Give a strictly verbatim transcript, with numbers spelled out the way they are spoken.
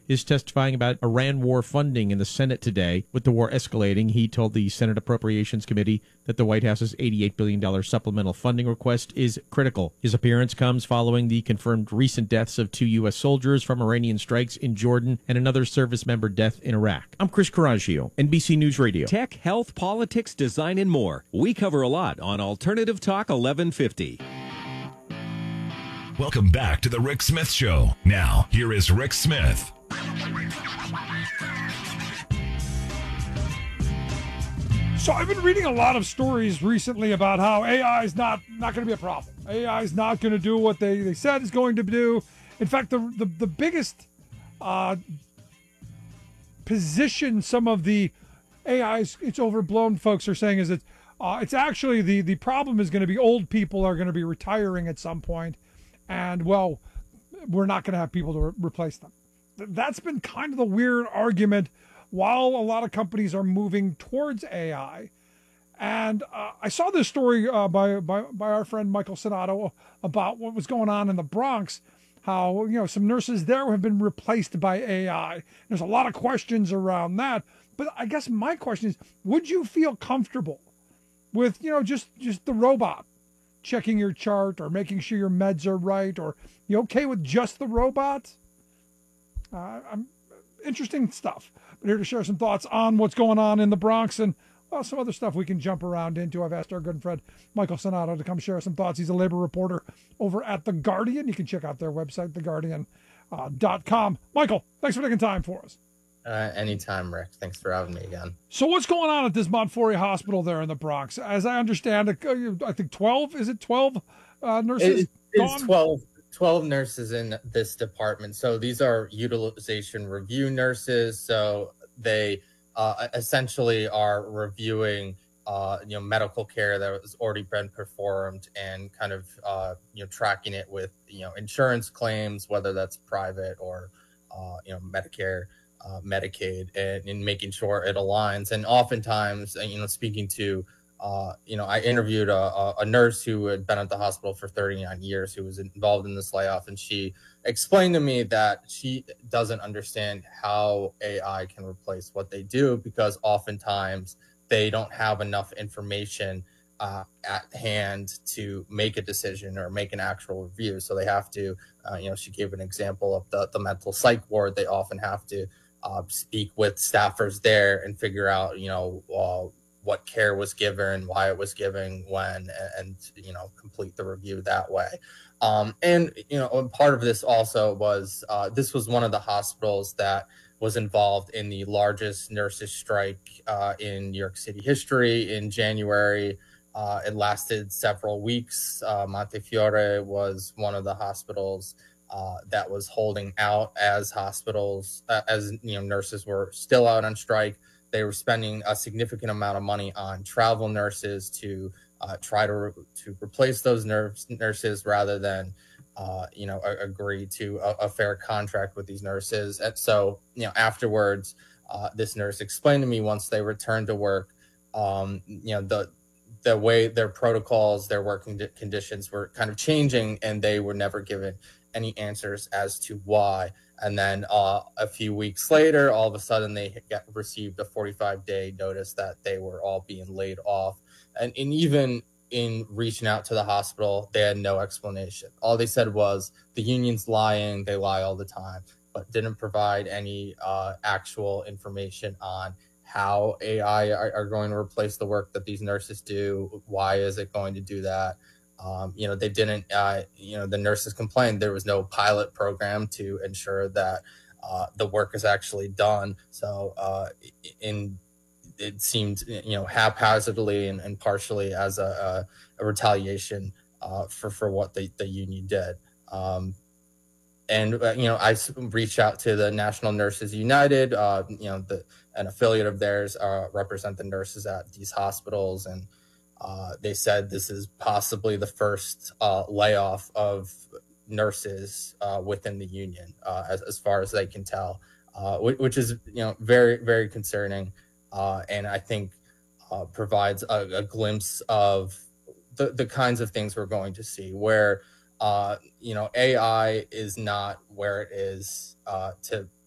is testifying about Iran war funding in the Senate today. With the war escalating, he told the Senate Appropriations Committee that the White House's eighty-eight billion dollars supplemental funding request is critical. His appearance comes following the confirmed recent deaths of two U S soldiers from Iranian strikes in Jordan and another service member death in Iraq. I'm Chris Coraggio, N B C News Radio. Tech, health, politics, design, and more. We cover a lot on Alternative Talk eleven fifty. Welcome back to the Rick Smith Show. Now, here is Rick Smith. So I've been reading a lot of stories recently about how A I is not, not going to be a problem. A I is not going to do what they, they said it's going to do. In fact, the the, the biggest uh, position some of the A Is, it's overblown folks are saying is that uh, it's actually the, the problem is going to be old people are going to be retiring at some point. And, well, we're not going to have people to re- replace them. That's been kind of the weird argument while a lot of companies are moving towards A I. And uh, I saw this story uh, by, by by our friend Michael Sonato about what was going on in the Bronx, how, you know, some nurses there have been replaced by A I. There's a lot of questions around that. But I guess my question is, would you feel comfortable with, you know, just, just the robot checking your chart or making sure your meds are right? Or you okay with just the robot? Uh, I'm interesting stuff. But here to share some thoughts on what's going on in the Bronx and, well, some other stuff we can jump around into. I've asked our good friend Michael Sonato to come share some thoughts. He's a labor reporter over at The Guardian. You can check out their website, the guardian dot com. Michael, thanks for taking time for us. Uh, anytime, Rick. Thanks for having me again. So what's going on at this Montefiore Hospital there in the Bronx? As I understand it, I think twelve, is it twelve uh, nurses it, It's twelve, twelve nurses in this department. So these are utilization review nurses. So they uh, essentially are reviewing uh, you know, medical care that has already been performed and kind of uh, you know, tracking it with, you know, insurance claims, whether that's private or uh, you know, Medicare. Uh, Medicaid and, and making sure it aligns. And oftentimes, you know, speaking to, uh, you know, I interviewed a, a nurse who had been at the hospital for thirty-nine years, who was involved in this layoff. And she explained to me that she doesn't understand how A I can replace what they do, because oftentimes they don't have enough information uh, at hand to make a decision or make an actual review. So they have to, uh, you know, she gave an example of the, the mental psych ward. They often have to Uh, speak with staffers there and figure out, you know, uh, what care was given, why it was given, when, and, and you know, complete the review that way. Um, and, you know, part of this also was, uh, this was one of the hospitals that was involved in the largest nurses strike uh, in New York City history in January. Uh, it lasted several weeks. Uh, Montefiore was one of the hospitals Uh, that was holding out as hospitals, uh, as you know, nurses were still out on strike. They were spending a significant amount of money on travel nurses to uh, try to re- to replace those nurse- nurses rather than, uh, you know, a- agree to a-, a fair contract with these nurses. And so, you know, afterwards, uh, this nurse explained to me once they returned to work, um, you know, the the way their protocols, their working d- conditions were kind of changing, and they were never given any answers as to why. And then uh, a few weeks later, all of a sudden they get received a forty-five day notice that they were all being laid off. And, and even in reaching out to the hospital, they had no explanation. All they said was the union's lying, they lie all the time, but didn't provide any uh, actual information on how A I are, are going to replace the work that these nurses do. Why is it going to do that? Um, you know, they didn't, uh, you know, the nurses complained there was no pilot program to ensure that uh, the work is actually done. So uh, in it seemed, you know, haphazardly and, and partially as a, a, a retaliation uh, for, for what the, the union did. Um, and, uh, you know, I reached out to the National Nurses United, uh, you know, the, an affiliate of theirs uh, represent the nurses at these hospitals. And Uh, they said this is possibly the first uh, layoff of nurses uh, within the union, uh, as, as far as they can tell, uh, which, which is, you know, very, very concerning. Uh, and I think uh, provides a, a glimpse of the, the kinds of things we're going to see where, uh, you know, A I is not where it is uh, to